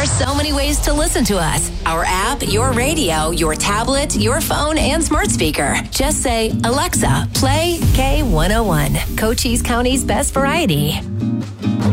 are so many ways to listen to us. Our app, your radio, your tablet, your phone, and smart speaker. Just say, Alexa, play K101, Cochise County's best variety.